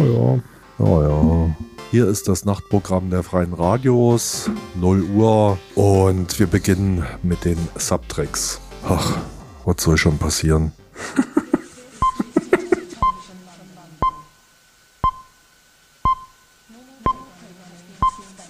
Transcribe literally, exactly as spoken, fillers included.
Ja. Oh ja. Hier ist das Nachtprogramm der Freien Radios, null Uhr, und wir beginnen mit den Subtracks. Ach, was soll schon passieren?